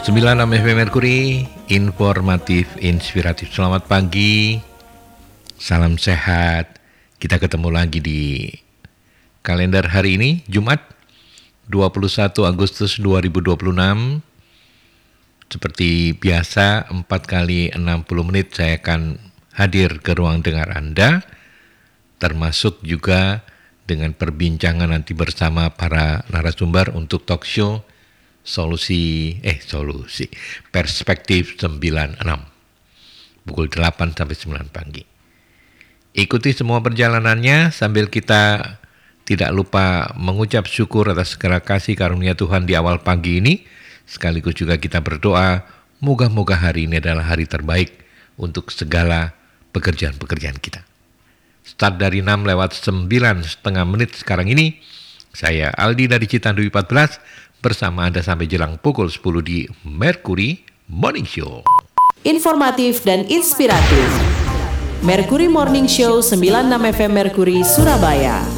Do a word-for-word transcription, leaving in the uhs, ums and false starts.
sembilan puluh enam F M Merkuri, informatif, inspiratif. Selamat pagi, salam sehat. Kita ketemu lagi di kalender hari ini, Jumat dua puluh satu Agustus dua ribu dua puluh enam. Seperti biasa, empat kali enam puluh menit saya akan hadir ke ruang dengar Anda, termasuk juga dengan perbincangan nanti bersama para narasumber untuk talk show Solusi, eh solusi, Perspektif sembilan puluh enam, pukul delapan sampai sembilan pagi. Ikuti semua perjalanannya sambil kita tidak lupa mengucap syukur atas segala kasih karunia Tuhan di awal pagi ini. Sekaligus juga kita berdoa, moga-moga hari ini adalah hari terbaik untuk segala pekerjaan-pekerjaan kita. Start dari enam lewat sembilan setengah menit sekarang ini. Saya Aldi dari Citandui empat belas. Bersama Anda sampai jelang pukul sepuluh di Merkuri Morning Show. Informatif dan inspiratif. Merkuri Morning Show sembilan puluh enam F M Merkuri Surabaya.